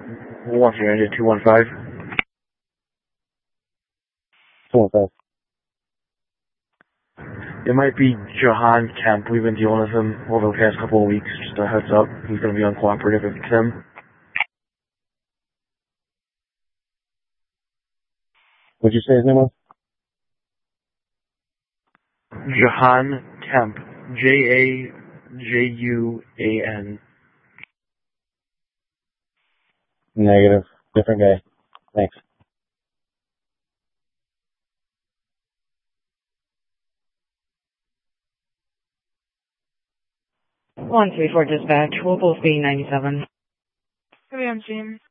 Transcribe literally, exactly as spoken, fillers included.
What's your engine? two one five? two one five. It might be Jahan Kemp. We've been dealing with him over the past couple of weeks. Just a heads up. He's going to be uncooperative if it's him. What'd you say his name was? Jahan Kemp. J A J U A N. Negative. Different guy. Thanks. one three four dispatch. We'll both be ninety-seven. Hey, I'm James.